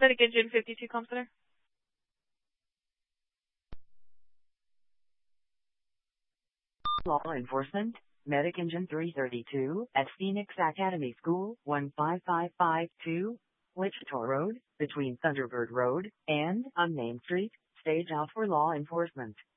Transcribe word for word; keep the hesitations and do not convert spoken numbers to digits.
Medic Engine fifty-two, Com Center. Law enforcement, Medic Engine three thirty-two at Phoenix Academy School, one five five five two, Wichita Road, between Thunderbird Road and Unnamed Street. Stage out for law enforcement.